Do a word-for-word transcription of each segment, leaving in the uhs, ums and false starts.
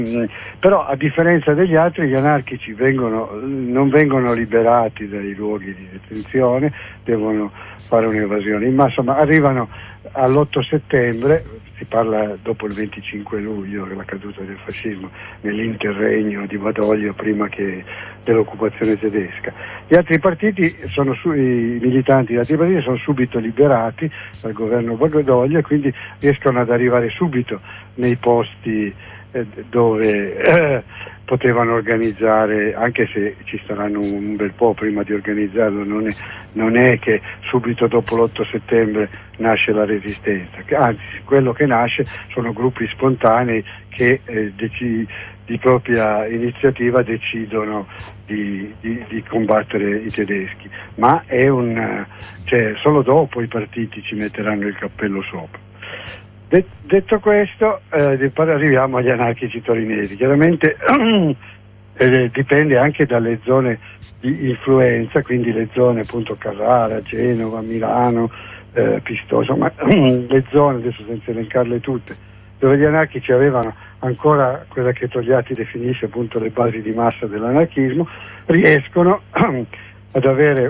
Però a differenza degli altri gli anarchici vengono, non vengono liberati dai luoghi di detenzione, devono fare un'evasione in massa, ma arrivano all'otto settembre, si parla dopo il venticinque luglio, la caduta del fascismo, nell'interregno di Badoglio prima che dell'occupazione tedesca. Gli altri partiti sono su, i militanti degli altri partiti sono subito liberati dal governo Badoglio e quindi riescono ad arrivare subito nei posti eh, dove eh, potevano organizzare, anche se ci saranno un bel po' prima di organizzarlo, non è, non è che subito dopo l'otto settembre nasce la resistenza, anzi quello che nasce sono gruppi spontanei che eh, dec- di propria iniziativa decidono di, di, di combattere i tedeschi, ma è un, cioè, solo dopo i partiti ci metteranno il cappello sopra. De- detto questo, eh, arriviamo agli anarchici torinesi. Chiaramente eh, dipende anche dalle zone di influenza, quindi le zone appunto Carrara, Genova, Milano, eh, Pistoia, ma le zone, adesso senza elencarle tutte, dove gli anarchici avevano ancora quella che Togliatti definisce appunto le basi di massa dell'anarchismo, riescono ad avere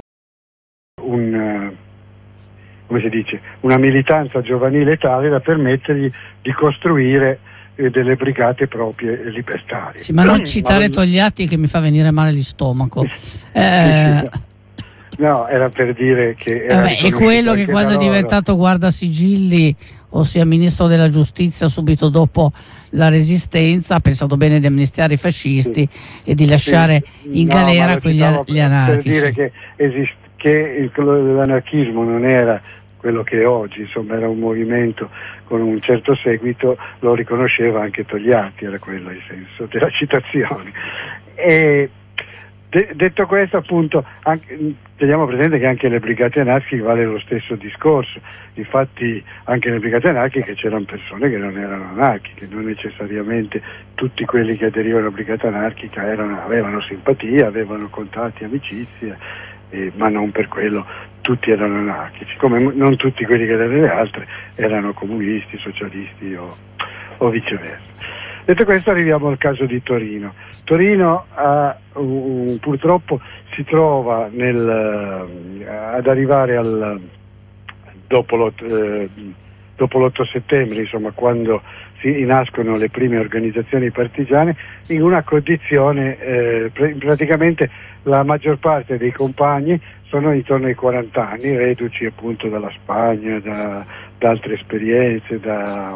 un... come si dice, una militanza giovanile tale da permettergli di costruire eh, delle brigate proprie libertarie. Sì, ma non citare ma... Togliatti che mi fa venire male di stomaco. Eh... No, era per dire che... Era Vabbè, è quello che quando è diventato guardasigilli, ossia ministro della giustizia subito dopo la resistenza, ha pensato bene di amnistiare i fascisti sì. e di lasciare sì. in no, galera quegli gli anarchici. Per dire che, esist- che il, l'anarchismo non era quello che è oggi, insomma era un movimento con un certo seguito, lo riconosceva anche Togliatti, era quello il senso della citazione. E de- detto questo, appunto, anche, teniamo presente che anche le brigate anarchiche vale lo stesso discorso, infatti anche nelle brigate anarchiche c'erano persone che non erano anarchiche, non necessariamente tutti quelli che aderivano alla brigata anarchica erano, avevano simpatia, avevano contatti, amicizia, eh, ma non per quello tutti erano anarchici, come non tutti quelli che erano le altre erano comunisti, socialisti o, o viceversa. Detto questo, arriviamo al caso di Torino. Torino ha, uh, purtroppo si trova nel, uh, ad arrivare al, dopo, l'otto, eh, dopo l'otto settembre, insomma, quando si nascono le prime organizzazioni partigiane, in una condizione, eh, pr- praticamente la maggior parte dei compagni sono intorno ai quaranta anni, reduci appunto dalla Spagna, da, da altre esperienze, da,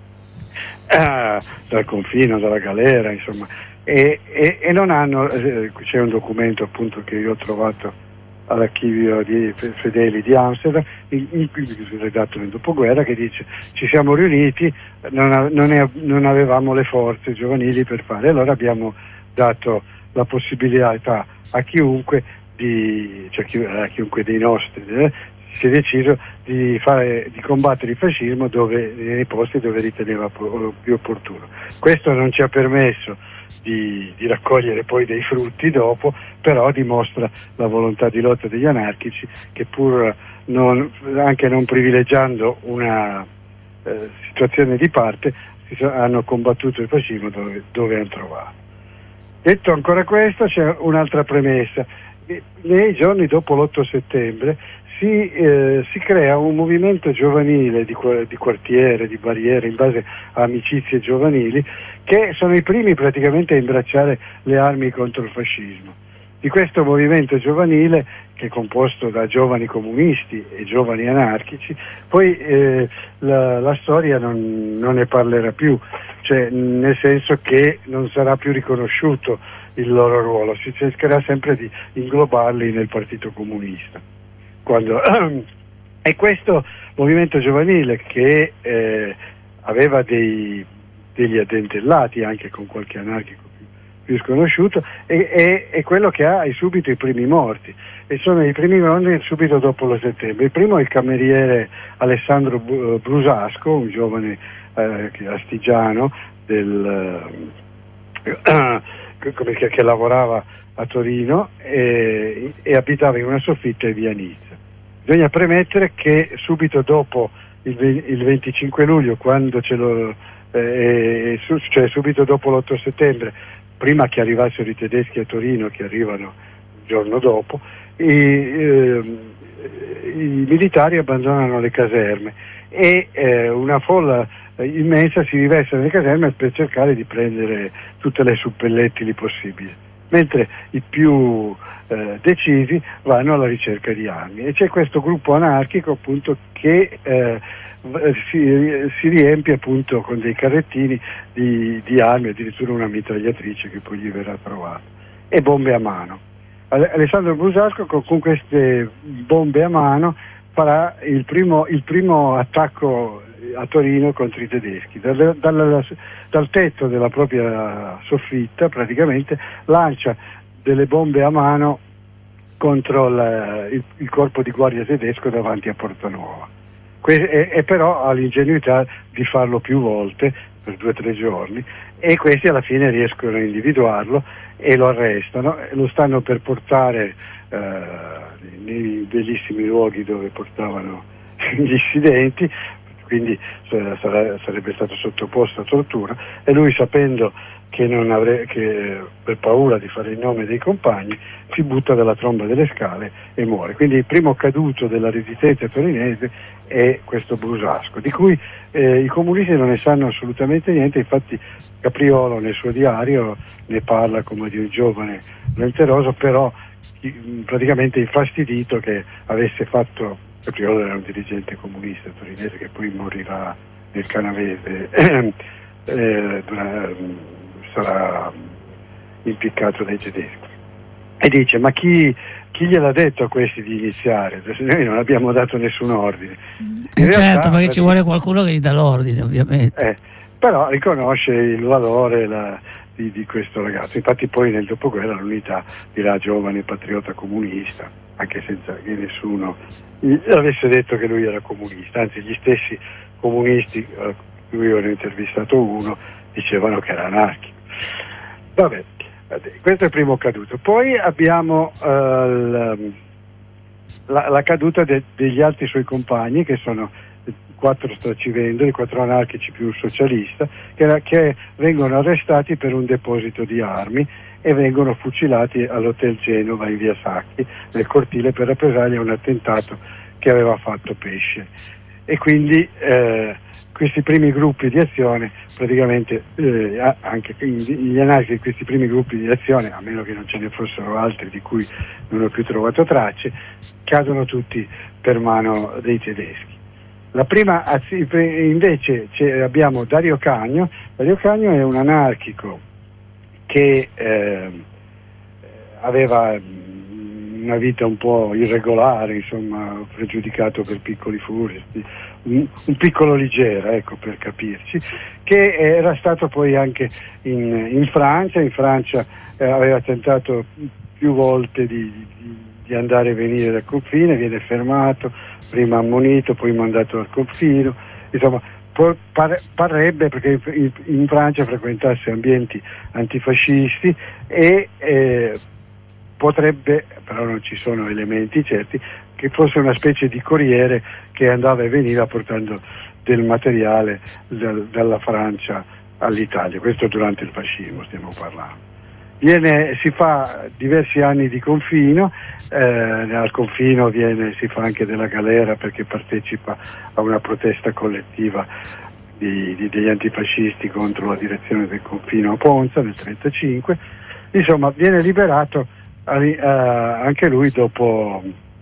ah, dal confino, dalla galera, insomma, e, e, e non hanno, eh, c'è un documento appunto che io ho trovato all'archivio di Fedeli di Amsterdam, in, in, in, redatto nel dopoguerra, che dice: ci siamo riuniti, non, non, è, non avevamo le forze giovanili per fare, allora abbiamo dato la possibilità a chiunque di, cioè a chiunque dei nostri, eh, si è deciso di fare, di combattere il fascismo dove, nei posti dove riteneva più opportuno. Questo non ci ha permesso di, di raccogliere poi dei frutti dopo, però dimostra la volontà di lotta degli anarchici che, pur non, anche non privilegiando una eh, situazione di parte, si so, hanno combattuto il fascismo dove, dove hanno trovato. Detto ancora questo, c'è un'altra premessa. Nei giorni dopo l'otto settembre si, eh, si crea un movimento giovanile di, di quartiere, di barriere, in base a amicizie giovanili, che sono i primi praticamente a imbracciare le armi contro il fascismo. Di questo movimento giovanile, che è composto da giovani comunisti e giovani anarchici, poi eh, la, la storia non, non ne parlerà più, cioè nel senso che non sarà più riconosciuto il loro ruolo, si cercherà sempre di inglobarli nel Partito Comunista. Quando, e questo movimento giovanile, che eh, aveva dei, degli addentellati anche con qualche anarchico più, più sconosciuto, è, è, è quello che ha subito i primi morti, e sono i primi morti subito dopo lo settembre. Il primo è il cameriere Alessandro Brusasco, un giovane eh, astigiano del, eh, come, che, che lavorava a Torino e, e abitava in una soffitta in via Nizza. Bisogna premettere che subito dopo il, il venticinque luglio, quando ce lo eh, su, cioè subito dopo l'otto settembre, prima che arrivassero i tedeschi a Torino, che arrivano il giorno dopo, i, eh, i militari abbandonano le caserme e eh, una folla immensa si riveste nelle caserme per cercare di prendere tutte le suppellettili possibili, mentre i più eh, decisi vanno alla ricerca di armi, e c'è questo gruppo anarchico appunto che eh, si, si riempie appunto con dei carrettini di, di armi, addirittura una mitragliatrice che poi gli verrà trovata, e bombe a mano. Alessandro Brusasco con, con queste bombe a mano farà il primo, il primo attacco a Torino contro i tedeschi. Dal, dal, dal tetto della propria soffitta praticamente lancia delle bombe a mano contro la, il, il corpo di guardia tedesco davanti a Porta Nuova, que- e, e però ha l'ingenuità di farlo più volte per due o tre giorni, e questi alla fine riescono a individuarlo e lo arrestano, lo stanno per portare eh, nei bellissimi luoghi dove portavano gli dissidenti, quindi sarà, sarebbe stato sottoposto a tortura, e lui, sapendo che, non avre- che per paura di fare il nome dei compagni, si butta dalla tromba delle scale e muore. Quindi il primo caduto della resistenza torinese è questo Brusasco, di cui eh, i comunisti non ne sanno assolutamente niente. Infatti Capriolo nel suo diario ne parla come di un giovane volenteroso, però praticamente infastidito che avesse fatto. Capriolo era un dirigente comunista torinese che poi morirà nel Canavese, eh, sarà impiccato dai tedeschi, e dice: ma chi, chi gliel'ha detto a questi di iniziare? Noi non abbiamo dato nessun ordine. In certo, realtà, perché ci vuole qualcuno che gli dà l'ordine, ovviamente. Eh, però riconosce il valore la, di, di questo ragazzo. Infatti poi nel dopoguerra l'Unità dirà giovane patriota comunista, anche senza che nessuno gli avesse detto che lui era comunista, anzi gli stessi comunisti, a cui ho intervistato uno, dicevano che era anarchico. Vabbè, questo è il primo caduto. Poi abbiamo uh, la, la, la caduta de, degli altri suoi compagni, che sono quattro stracivendoli, quattro anarchici più un socialista, che, che vengono arrestati per un deposito di armi e vengono fucilati all'Hotel Genova in via Sacchi, nel cortile, per rappresaglia a un attentato che aveva fatto Pesce. E quindi eh, questi primi gruppi di azione, praticamente eh, anche gli anarchici di questi primi gruppi di azione, a meno che non ce ne fossero altri di cui non ho più trovato tracce, cadono tutti per mano dei tedeschi. La prima invece abbiamo Dario Cagno. Dario Cagno è un anarchico che eh, aveva una vita un po' irregolare, insomma, pregiudicato per piccoli furti, un, un piccolo Ligera, ecco, per capirci, che era stato poi anche in, in Francia. In Francia eh, aveva tentato più volte di, di, di andare e venire dal confine, viene fermato, prima ammonito, poi mandato al confino, insomma. Pare, parrebbe, perché in, in Francia frequentasse ambienti antifascisti e eh, potrebbe, però non ci sono elementi certi, che fosse una specie di corriere che andava e veniva portando del materiale da, dalla Francia all'Italia. Questo durante il fascismo stiamo parlando. Viene, si fa diversi anni di confino, eh, al confino viene, si fa anche della galera, perché partecipa a una protesta collettiva di, di, degli antifascisti contro la direzione del confino a Ponza nel trentacinque. Insomma, viene liberato eh, anche lui dopo,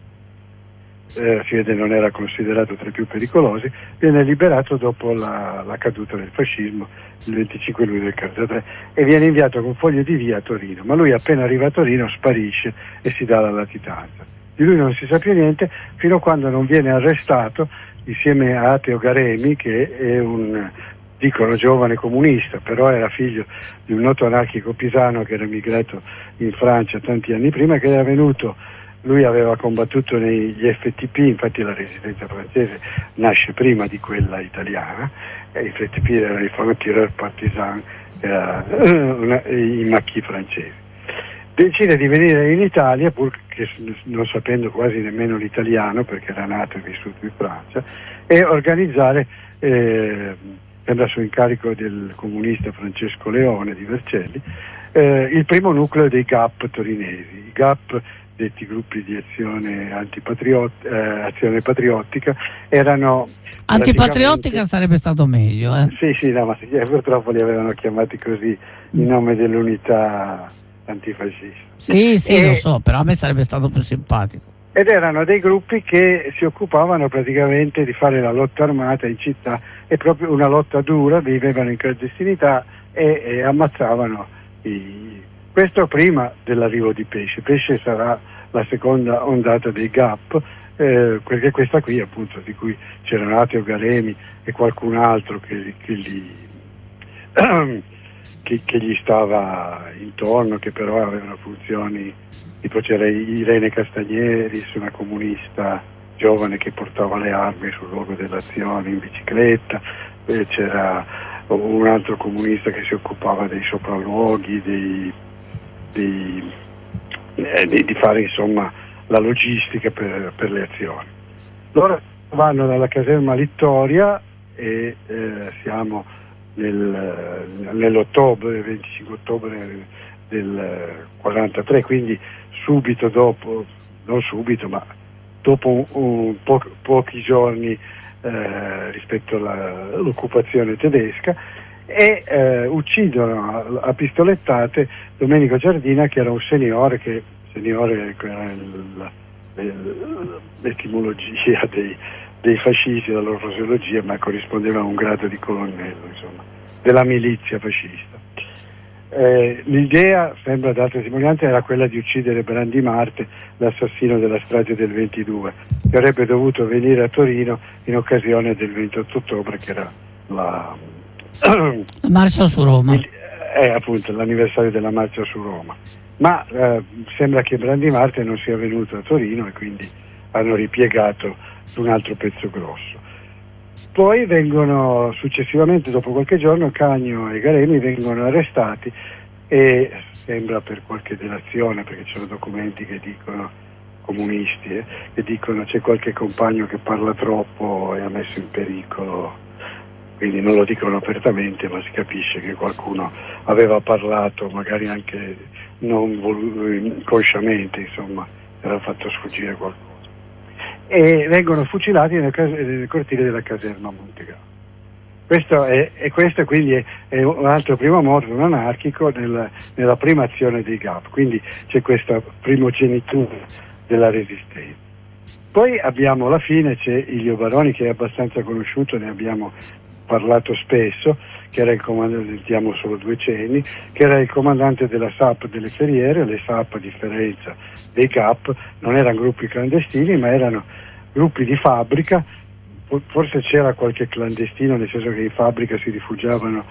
eh, si vede non era considerato tra i più pericolosi, viene liberato dopo la, la caduta del fascismo il venticinque luglio del quarantatré, e viene inviato con foglie di via a Torino, ma lui appena arriva a Torino sparisce e si dà la latitanza. Di lui non si sa più niente fino a quando non viene arrestato insieme a Ateo Garemi, che è un, dicono, giovane comunista, però era figlio di un noto anarchico pisano che era emigrato in Francia tanti anni prima, che era venuto. Lui aveva combattuto negli F T P, infatti la resistenza francese nasce prima di quella italiana, e i F T P erano i Front Tireur Partisan, i macchi francesi. Decide di venire in Italia, pur che non sapendo quasi nemmeno l'italiano, perché era nato e vissuto in Francia, e organizzare eh, sembra su incarico del comunista Francesco Leone di Vercelli, eh, il primo nucleo dei G A P torinesi. I G A P, detti gruppi di azione antipatriot- eh, azione patriottica, erano antipatriottica sarebbe stato meglio, eh? Sì, sì, no, ma purtroppo li avevano chiamati così in nome dell'unità antifascista. Sì, sì, e, lo so, però a me sarebbe stato più simpatico. Ed erano dei gruppi che si occupavano praticamente di fare la lotta armata in città, e proprio una lotta dura, vivevano in clandestinità e, e ammazzavano i... Questo prima dell'arrivo di Pesce. Pesce sarà la seconda ondata dei G A P, eh, perché questa qui appunto, di cui c'erano Ateo Galemi e qualcun altro che, che, gli, che, che gli stava intorno, che però avevano funzioni, tipo c'era Irene Castagneris, una comunista giovane che portava le armi sul luogo dell'azione in bicicletta, e c'era un altro comunista che si occupava dei sopralluoghi, dei Di, eh, di, di fare insomma la logistica per, per le azioni. Loro vanno dalla caserma Littoria e eh, siamo nel, nell'ottobre, venticinque ottobre del quarantatré, quindi subito dopo, non subito ma dopo un, un po- pochi giorni eh, rispetto alla, all'occupazione tedesca, e eh, uccidono a, a pistolettate Domenico Giardina, che era un seniore, che seniore era il, il, l'etimologia dei, dei fascisti, la loro fraseologia, ma corrispondeva a un grado di colonnello, insomma, della milizia fascista. Eh, l'idea, sembra da testimonianze, era quella di uccidere Brandi Marte, l'assassino della strage del ventidue, che avrebbe dovuto venire a Torino in occasione del ventotto ottobre, che era la la marcia su Roma. Il, è appunto l'anniversario della marcia su Roma, ma eh, sembra che Brandi Marte non sia venuto a Torino e quindi hanno ripiegato su un altro pezzo grosso. Poi vengono successivamente, dopo qualche giorno, Cagno e Galemi vengono arrestati, e sembra per qualche delazione, perché ci sono documenti che dicono, comunisti, eh, che dicono c'è qualche compagno che parla troppo e ha messo in pericolo. Quindi non lo dicono apertamente, ma si capisce che qualcuno aveva parlato, magari anche non volu- inconsciamente, insomma, era fatto sfuggire qualcosa. E vengono fucilati nel, cas- nel cortile della caserma Montegallo. Questo è, e questo quindi è, è un altro primo morto, un anarchico, nel, nella prima azione dei G A P. Quindi c'è questa primogenitura della resistenza. Poi abbiamo alla fine, c'è Ilio Baroni, che è abbastanza conosciuto, ne abbiamo parlato spesso, che era il comandante, diamo solo due cenni, che era il comandante della S A P delle Ferriere. Le S A P, a differenza dei G A P, non erano gruppi clandestini, ma erano gruppi di fabbrica. Forse c'era qualche clandestino, nel senso che in fabbrica si rifugiavano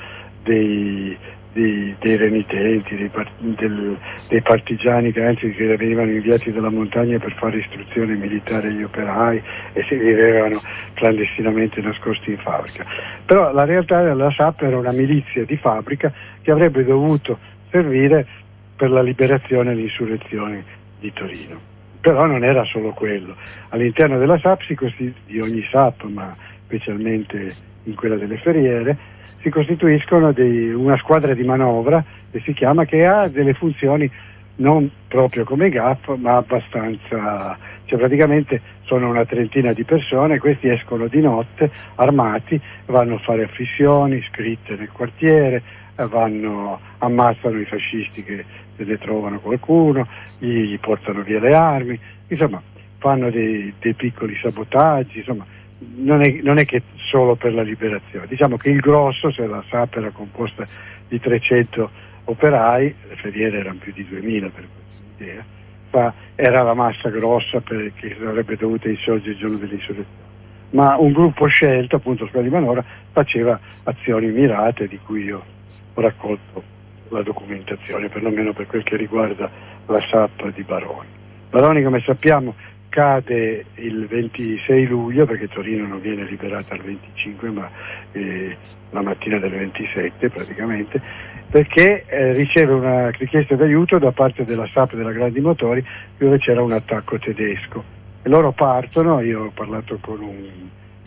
dei, dei, dei renitenti, dei, part, del, dei partigiani che anzi che venivano inviati dalla montagna per fare istruzione militare agli operai, e si vivevano clandestinamente nascosti in fabbrica. Però la realtà della S A P era una milizia di fabbrica che avrebbe dovuto servire per la liberazione e l'insurrezione di Torino. Però non era solo quello. All'interno della S A P, si costi- di ogni S A P, ma specialmente in quella delle Ferriere, si costituiscono dei, una squadra di manovra, che si chiama, che ha delle funzioni non proprio come G A P, ma abbastanza, cioè praticamente sono una trentina di persone. Questi escono di notte armati, vanno a fare affissioni scritte nel quartiere, vanno, ammazzano i fascisti che se ne trovano qualcuno, gli, gli portano via le armi, insomma fanno dei, dei piccoli sabotaggi, insomma non è, non è che solo per la liberazione. Diciamo che il grosso, se la S A P era composta di trecento operai, le Ferriere erano più di duemila per questa idea, ma era la massa grossa perché avrebbe dovuto insorgere il giorno dell'insurrezione. Ma un gruppo scelto, appunto squadra di manovra, faceva azioni mirate di cui io ho raccolto la documentazione, perlomeno per quel che riguarda la S A P di Baroni. Baroni, come sappiamo, cade il ventisei luglio, perché Torino non viene liberata il venticinque, ma eh, la mattina del ventisette praticamente, perché eh, riceve una richiesta d'aiuto da parte della S A P della Grandi Motori, dove c'era un attacco tedesco. E loro partono, io ho parlato con un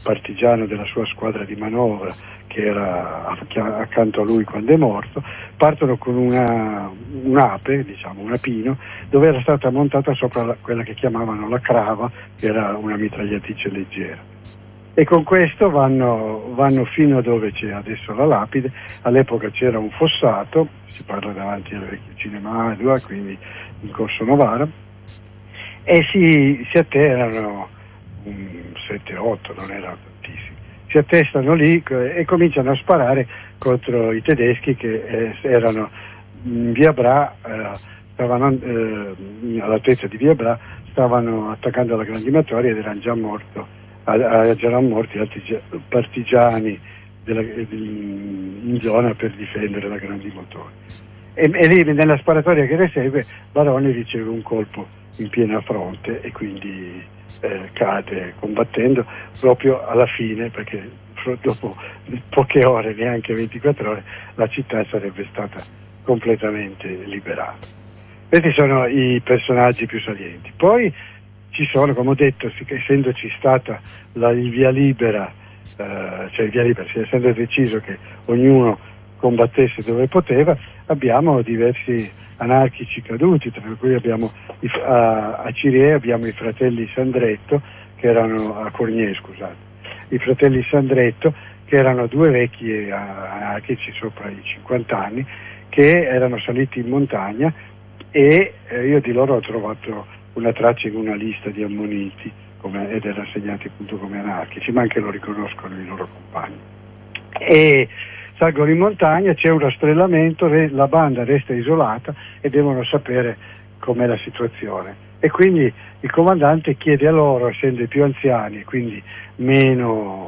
partigiano della sua squadra di manovra, che era accanto a lui quando è morto, partono con una, un'ape, diciamo una Pino, dove era stata montata sopra la, quella che chiamavano la Crava, che era una mitragliatrice leggera. E con questo vanno, vanno fino a dove c'è adesso la lapide. All'epoca c'era un fossato, si parla davanti al vecchio cinema Adua, quindi in Corso Novara, e si, si atterrano sette otto, non erano tantissimi, si attestano lì e cominciano a sparare contro i tedeschi che eh, erano in via Bra, eh, stavano eh, all'altezza di via Bra, stavano attaccando la Grandimatoria ed erano già morto erano morti altri partigiani della, in zona per difendere la Grandimatoria. E, e lì nella sparatoria che ne segue Baroni riceve un colpo in piena fronte e quindi eh, cade combattendo proprio alla fine, perché dopo poche ore, neanche ventiquattro ore, la città sarebbe stata completamente liberata. Questi sono i personaggi più salienti. Poi ci sono, come ho detto, essendoci stata la, il via libera, eh, cioè il via libera, essendo deciso che ognuno combattesse dove poteva, abbiamo diversi anarchici caduti, tra cui abbiamo i, a, a Cirie abbiamo i fratelli Sandretto, che erano a Cornier, scusate, i fratelli Sandretto, che erano due vecchi anarchici sopra i cinquanta anni, che erano saliti in montagna e eh, io di loro ho trovato una traccia in una lista di ammoniti come, ed erano assegnati appunto come anarchici, ma anche lo riconoscono i loro compagni. E salgono in montagna, c'è un rastrellamento, la banda resta isolata e devono sapere com'è la situazione. E quindi il comandante chiede a loro, essendo i più anziani e quindi meno,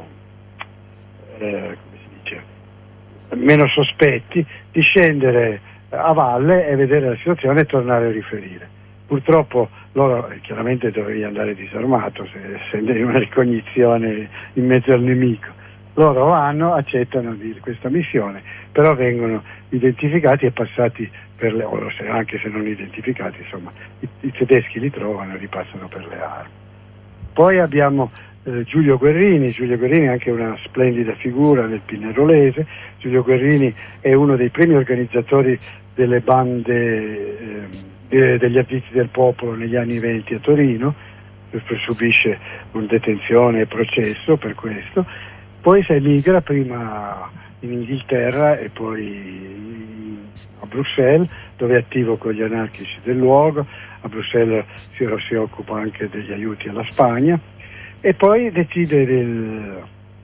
eh, come si dice, meno sospetti, di scendere a valle e vedere la situazione e tornare a riferire. Purtroppo loro chiaramente dovevi andare disarmato, se, essendo in una ricognizione in mezzo al nemico. Loro vanno, accettano di questa missione, però vengono identificati e passati per le, o se, anche se non identificati, insomma, i, i tedeschi li trovano e li passano per le armi. Poi abbiamo eh, Giulio Guerrini. Giulio Guerrini è anche una splendida figura del Pinerolese. Giulio Guerrini è uno dei primi organizzatori delle bande eh, degli Arditi del Popolo negli anni venti a Torino, subisce una detenzione e processo per questo, poi si emigra prima in Inghilterra e poi a Bruxelles, dove è attivo con gli anarchici del luogo. A Bruxelles si, si occupa anche degli aiuti alla Spagna e poi decide del,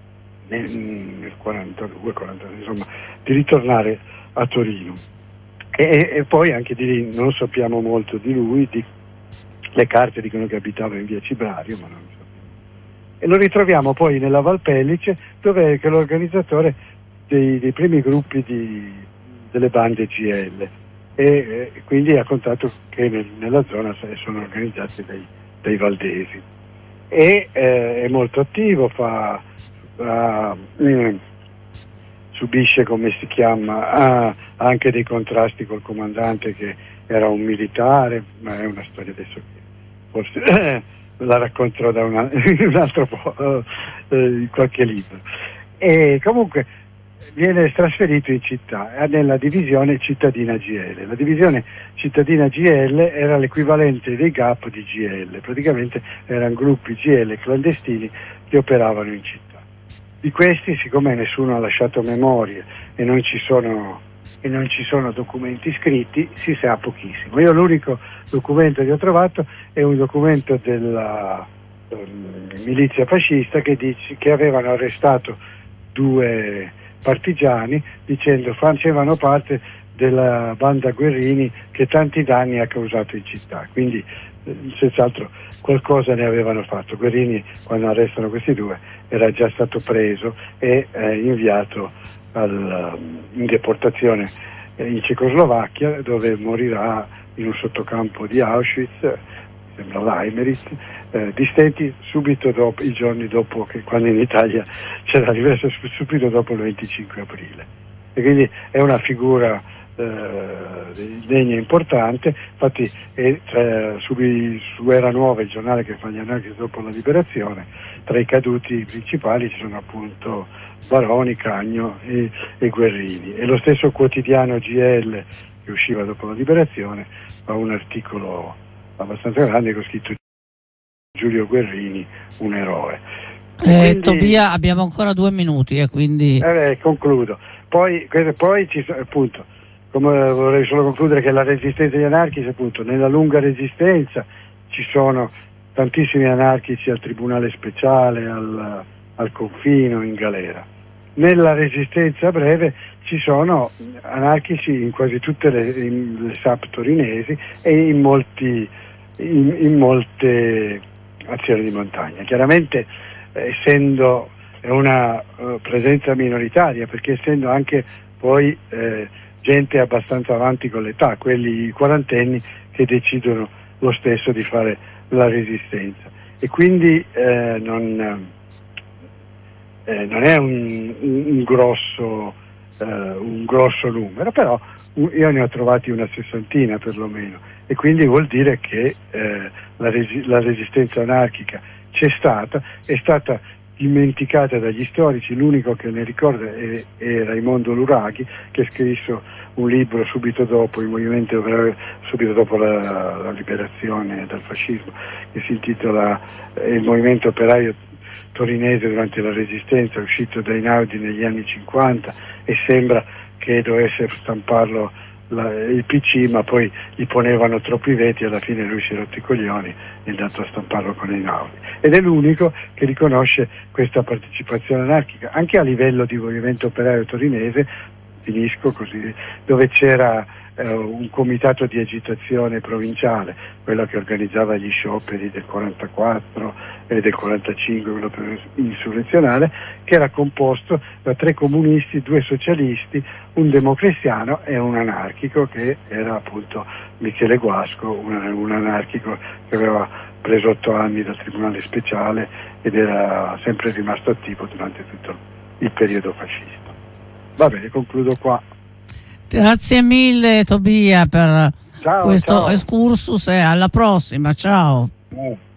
nel quarantadue quarantadue insomma, di ritornare a Torino. E, e poi anche di lì non sappiamo molto di lui, di, le carte dicono che abitava in via Cibrario, ma non lo sappiamo. E lo ritroviamo poi nella Valpellice, dove è l'organizzatore dei, dei primi gruppi di, delle bande G L, e, e quindi ha contato che nel, nella zona sono organizzati dai, dai valdesi. E eh, è molto attivo, fa, fa mm, subisce, come si chiama, ah, anche dei contrasti col comandante che era un militare, ma è una storia adesso che forse eh, la racconterò da una, un altro po', eh, in qualche libro. E comunque viene trasferito in città, nella divisione cittadina G L. La divisione cittadina G L era l'equivalente dei G A P di G L, praticamente erano gruppi G L clandestini che operavano in città. Di questi, siccome nessuno ha lasciato memorie e non ci sono, e non ci sono documenti scritti, si sa pochissimo. Io l'unico documento che ho trovato è un documento della um, milizia fascista che dice che avevano arrestato due partigiani dicendo facevano parte della banda Guerrini che tanti danni ha causato in città, quindi eh, senz'altro qualcosa ne avevano fatto. Guerrini, quando arrestano questi due, era già stato preso e eh, inviato al, in deportazione eh, in Cecoslovacchia, dove morirà in un sottocampo di Auschwitz, sembra l'Eimeritz, eh, distenti subito dopo, i giorni dopo, che quando in Italia c'era l'ingresso, subito dopo il venticinque aprile. E quindi è una figura eh, degna importante. Infatti è, tra, su, su Era Nuova, il giornale che fa gli anarchici dopo la liberazione, tra i caduti principali ci sono appunto Baroni, Cagno e, e Guerrini, e lo stesso quotidiano G L che usciva dopo la liberazione fa un articolo abbastanza grande con scritto Giulio Guerrini, un eroe. Eh, quindi, Tobia, abbiamo ancora due minuti e eh, quindi eh, concludo. Poi, poi ci sono, appunto, come vorrei solo concludere, che la resistenza degli anarchici, appunto, nella lunga resistenza ci sono tantissimi anarchici al tribunale speciale, al, al confino, in galera. Nella resistenza breve ci sono anarchici in quasi tutte le, in, le S A P torinesi e in, molti, in, in molte azioni di montagna. Chiaramente, eh, essendo una uh, presenza minoritaria, perché essendo anche poi eh, gente abbastanza avanti con l'età, quelli quarantenni che decidono lo stesso di fare la resistenza, e quindi eh, non, eh, non è un, un, un grosso eh, un grosso numero, però un, io ne ho trovati una sessantina perlomeno, e quindi vuol dire che eh, la, resi- la resistenza anarchica c'è stata, è stata dimenticata dagli storici. L'unico che ne ricorda è, è Raimondo Luraghi, che ha scritto un libro subito dopo il movimento, subito dopo la, la liberazione dal fascismo, che si intitola eh, Il movimento operaio torinese durante la resistenza, uscito da Einaudi negli anni cinquanta, e sembra che dovesse stamparlo la, il P C, ma poi gli ponevano troppi veti e alla fine lui si è rotto i coglioni e è andato a stamparlo con Einaudi, ed è l'unico che riconosce questa partecipazione anarchica anche a livello di movimento operaio torinese, finisco così, dove c'era eh, un comitato di agitazione provinciale, quello che organizzava gli scioperi del quarantaquattro e del quarantacinque, quello insurrezionale, che era composto da tre comunisti, due socialisti, un democristiano e un anarchico, che era appunto Michele Guasco, un, un anarchico che aveva preso otto anni dal tribunale speciale ed era sempre rimasto attivo durante tutto il periodo fascista. Va bene, concludo qua. Grazie mille Tobia per ciao, questo ciao. excursus e alla prossima, ciao. Eh.